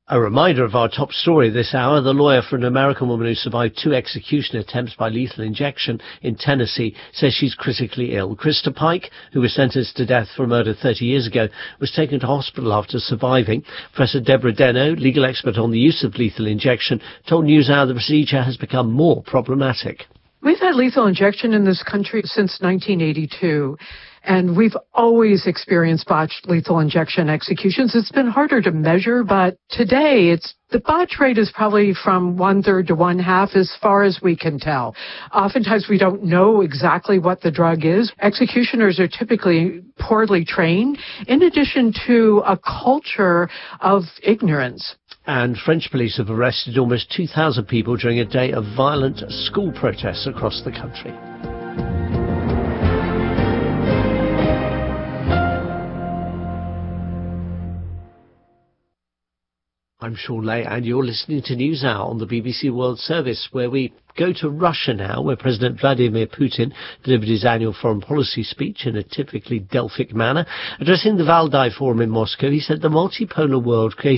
A reminder of our top story this hour. The lawyer for an American woman who survived 2 execution attempts by lethal injection in Tennessee says she's critically ill. Krista Pike, who was sentenced to death for a murder 30 years ago, was taken to hospital after surviving. Professor Deborah Deno, legal expert on the use of lethal injection, told NewsHour the procedure has become more problematic. We've had lethal injection in this country since 1982. And we've always experienced botched lethal injection executions. It's been harder to measure, but today the botch rate is probably from 1/3 to 1/2 as far as we can tell. Oftentimes we don't know exactly what the drug is. Executioners are typically poorly trained, in addition to a culture of ignorance. And French police have arrested almost 2,000 people during a day of violent school protests across the country. I'm Sean Lay, and you're listening to NewsHour on the BBC World Service, where we go to Russia now, where President Vladimir Putin delivered his annual foreign policy speech in a typically Delphic manner. Addressing the Valdai Forum in Moscow, he said the multipolar world created